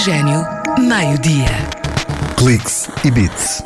Oxigênio, meio-dia. Cliques e Beats.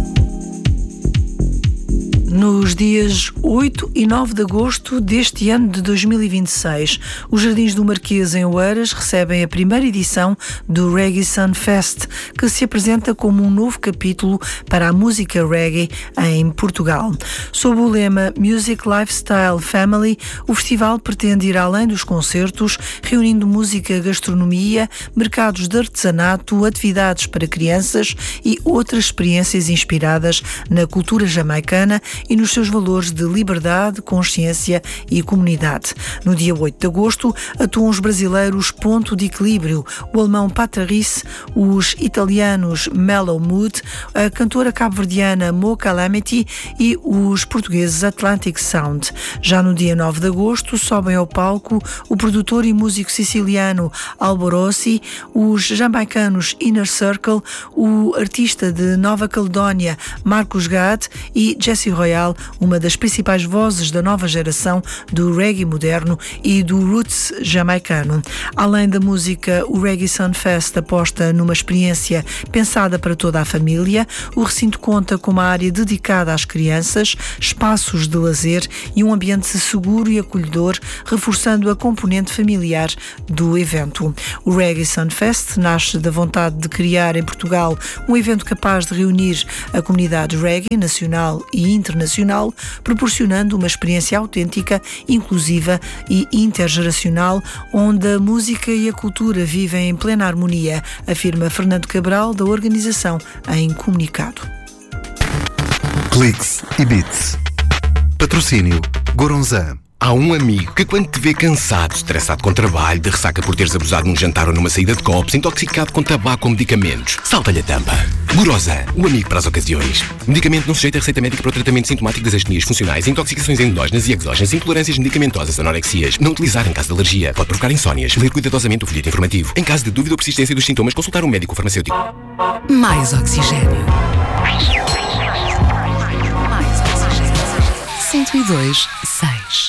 Nos dias 8 e 9 de agosto deste ano de 2026, os Jardins do Marquês em Oeiras recebem a primeira edição do Reggae Sunfest, que se apresenta como um novo capítulo para a música reggae em Portugal. Sob o lema Music Lifestyle Family, o festival pretende ir além dos concertos, reunindo música, gastronomia, mercados de artesanato, atividades para crianças e outras experiências inspiradas na cultura jamaicana e nos seus valores de liberdade, consciência e comunidade. No dia 8 de agosto, atuam os brasileiros Ponto de Equilíbrio, o alemão Patrice, os italianos Mellow Mood, a cantora cabo-verdiana Mo Calamity e os portugueses Atlantic Sound. Já no dia 9 de agosto, sobem ao palco o produtor e músico siciliano Alborossi, os jamaicanos Inner Circle, o artista de Nova Caledónia Marcos Gad e Jessie Royal, uma das principais vozes da nova geração do reggae moderno e do roots jamaicano. Além da música, o Reggae Sunfest aposta numa experiência pensada para toda a família. O recinto conta com uma área dedicada às crianças, espaços de lazer e um ambiente seguro e acolhedor, reforçando a componente familiar do evento. O Reggae Sunfest nasce da vontade de criar em Portugal um evento capaz de reunir a comunidade reggae nacional e internacional, proporcionando uma experiência autêntica, inclusiva e intergeracional, onde a música e a cultura vivem em plena harmonia, afirma Fernando Cabral, da organização, em comunicado. Cliques e Beats. Patrocínio Goronzan. Há um amigo que, quando te vê cansado, estressado com trabalho, de ressaca por teres abusado num jantar ou numa saída de copos, intoxicado com tabaco ou medicamentos, salta-lhe a tampa. Gorosan, o amigo para as ocasiões. Medicamento não sujeito a receita médica para o tratamento sintomático das astenias funcionais, intoxicações endógenas e exógenas, intolerâncias medicamentosas, anorexias. Não utilizar em caso de alergia. Pode provocar insónias. Ler cuidadosamente o folheto informativo. Em caso de dúvida ou persistência dos sintomas, consultar um médico ou farmacêutico. Mais oxigênio. 102.6